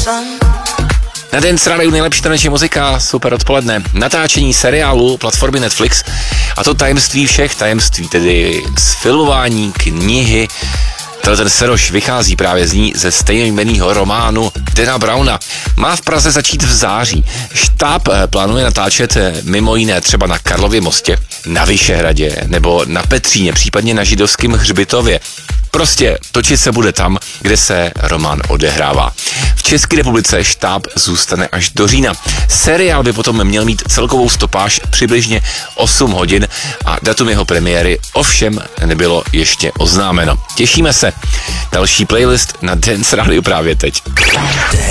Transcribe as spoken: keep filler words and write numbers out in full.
Na Dance Radio nejlepší taneční muzika, super odpoledne. Natáčení seriálu platformy Netflix, a to Tajemství všech tajemství, tedy z filmování, knihy. Ten Seroš vychází právě z ní ze stejnojmenného románu Dana Browna. Má v Praze začít v září. Štáb plánuje natáčet mimo jiné třeba na Karlově mostě, na Vyšehradě nebo na Petříně, případně na židovském hřbitově. Prostě točit se bude tam, kde se román odehrává. V České republice štáb zůstane až do října. Seriál by potom měl mít celkovou stopáž přibližně osm hodin a datum jeho premiéry ovšem nebylo ještě oznámeno. Těšíme se. Další playlist na Dance Radio právě teď.